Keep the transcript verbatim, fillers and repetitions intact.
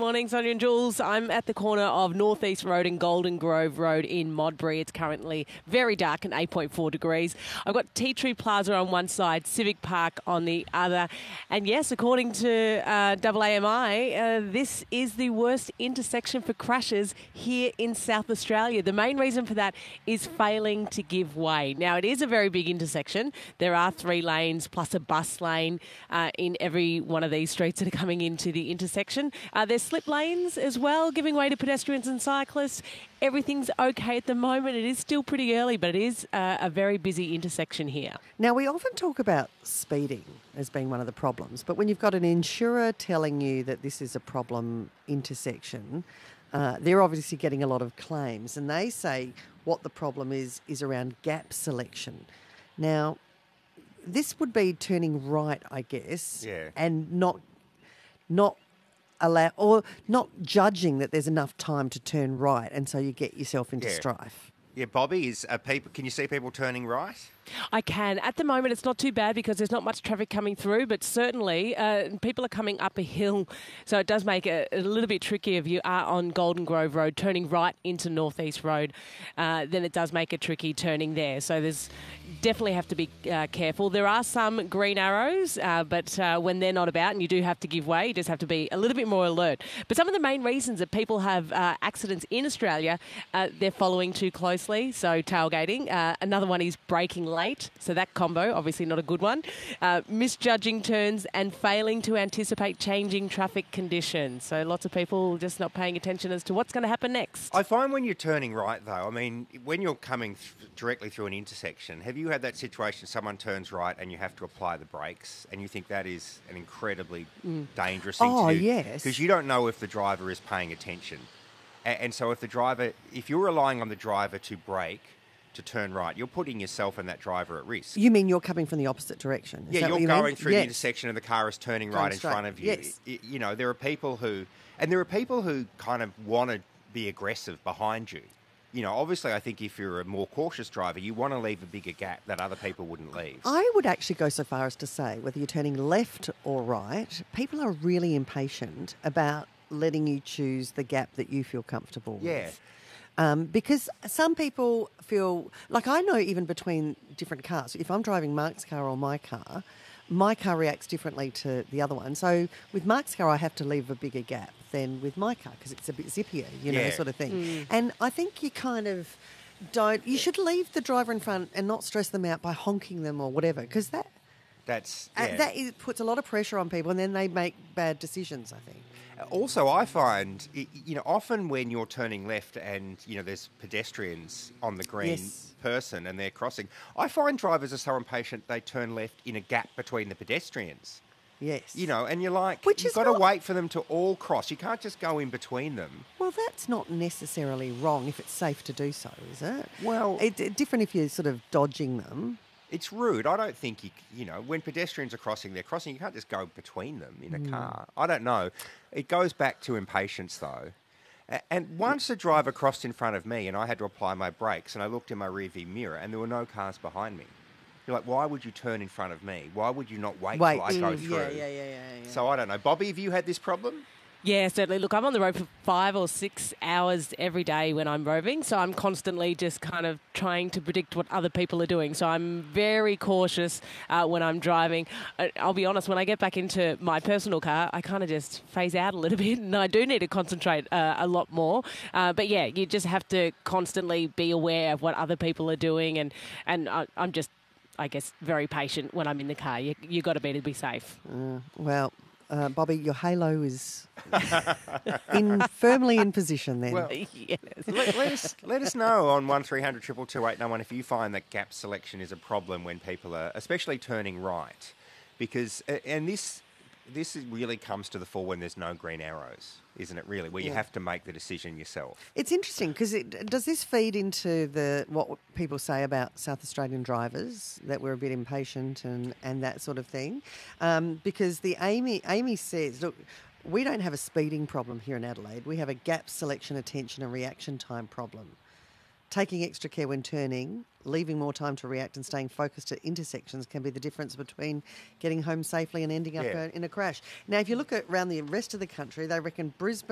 morning, Sonia and Jules. I'm at the corner of North East Road and Golden Grove Road in Modbury. It's currently very dark and eight point four degrees. I've got Tea Tree Plaza on one side, Civic Park on the other. And yes, according to uh, A A M I, uh, this is the worst intersection for crashes here in South Australia. The main reason for that is failing to give way. Now, it is a very big intersection. There are three lanes plus a bus lane uh, in every one of these streets that are coming into the intersection. Uh, there's slip lanes as well, giving way to pedestrians and cyclists. Everything's okay at the moment. It is still pretty early, but it is uh, a very busy intersection here. Now, we often talk about speeding as being one of the problems, but when you've got an insurer telling you that this is a problem intersection, uh, they're obviously getting a lot of claims, and they say what the problem is is around gap selection. Now, this would be turning right, I guess, yeah. and not not allow or not judging that there's enough time to turn right, and so you get yourself into Yeah. strife. Yeah, Bobby, is uh, people? Can you see people turning right? I can. At the moment, it's not too bad because there's not much traffic coming through, but certainly uh, people are coming up a hill, so it does make it a little bit tricky if you are on Golden Grove Road, turning right into North East Road. Uh, then it does make it tricky turning there. So there's definitely have to be uh, careful. There are some green arrows, uh, but uh, when they're not about and you do have to give way, you just have to be a little bit more alert. But some of the main reasons that people have uh, accidents in Australia, uh, they're following too closely, so tailgating. Uh, another one is braking late, so that combo, obviously not a good one. Uh, misjudging turns and failing to anticipate changing traffic conditions. So lots of people just not paying attention as to what's going to happen next. I find when you're turning right, though, I mean, when you're coming th- directly through an intersection, have you had that situation, someone turns right and you have to apply the brakes, and you think that is an incredibly mm. dangerous thing oh, to do? yes. Because you don't know if the driver is paying attention. A- and so if the driver, if you're relying on the driver to brake, to turn right, you're putting yourself and that driver at risk. You mean you're coming from the opposite direction? Is yeah, that you're what you going mean? through yes. the intersection and the car is turning Going right in straight. front of you. Yes. Y- You know, there are people who, and there are people who kind of want to be aggressive behind you. You know, obviously, I think if you're a more cautious driver, you want to leave a bigger gap that other people wouldn't leave. I would actually go so far as to say, whether you're turning left or right, people are really impatient about letting you choose the gap that you feel comfortable Yeah. with. Um, because some people feel, like I know even between different cars, if I'm driving Mark's car or my car, my car reacts differently to the other one. So with Mark's car, I have to leave a bigger gap than with my car because it's a bit zippier, you know, Yeah. sort of thing. Mm. And I think you kind of don't, you should leave the driver in front and not stress them out by honking them or whatever, because that, That's uh, yeah. that is, puts a lot of pressure on people and then they make bad decisions, I think. Also, I find, y- you know, often when you're turning left and, you know, there's pedestrians on the green Yes. person and they're crossing, I find drivers are so impatient they turn left in a gap between the pedestrians. Yes. You know, and you're like, Which you've is got to not- wait for them to all cross. You can't just go in between them. Well, that's not necessarily wrong if it's safe to do so, is it? Well- It, it- different if you're sort of dodging them. It's rude. I don't think you, c- you know, when pedestrians are crossing, they're crossing. You can't just go between them in a Hmm. car. I don't know. It goes back to impatience, though. A- And once a driver crossed in front of me and I had to apply my brakes and I looked in my rearview mirror and there were no cars behind me. You're like, why would you turn in front of me? Why would you not wait, Wait. till I go Mm, through? yeah, yeah, yeah, yeah, yeah. So I don't know. Bobby, have you had this problem? Yeah, certainly. Look, I'm on the road for five or six hours every day when I'm roving, so I'm constantly just kind of trying to predict what other people are doing. So I'm very cautious uh, when I'm driving. I- I'll be honest, when I get back into my personal car, I kind of just phase out a little bit, and I do need to concentrate uh, a lot more. Uh, but yeah, you just have to constantly be aware of what other people are doing, and, and I, I'm just, I guess, very patient when I'm in the car. You you got to be to be safe. Uh, well, uh, Bobby, your halo is in firmly in position then. Well, Yes. let, let us let us know on one three hundred two two eight nine one if you find that gap selection is a problem when people are, especially turning right, because uh, and this this is- really comes to the fore when there's no green arrows, isn't it? Really, where you Yeah. have to make the decision yourself. It's interesting because it, does this feed into the what people say about South Australian drivers, that we're a bit impatient and, and that sort of thing? Um, because the Amy Amy says, look, we don't have a speeding problem here in Adelaide. We have a gap selection, attention and reaction time problem. Taking extra care when turning, leaving more time to react and staying focused at intersections can be the difference between getting home safely and ending up Yeah. uh, in a crash. Now, if you look at around the rest of the country, they reckon Brisbane